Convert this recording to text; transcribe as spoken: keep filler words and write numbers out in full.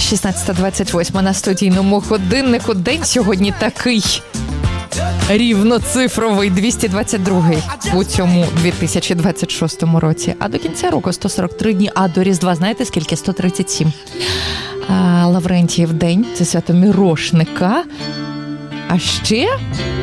шістнадцята двадцять вісім на студійному годиннику. День сьогодні такий рівноцифровий, двісті двадцять другий у цьому дві тисячі двадцять шостому році. А до кінця року сто сорок три дні, а до Різдва знаєте скільки? сто тридцять сім. А, Лаврентіїв день – це свято Мірошника. А ще